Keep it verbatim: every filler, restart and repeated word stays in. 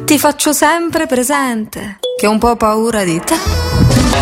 Ti faccio sempre presente che ho un po' paura di te.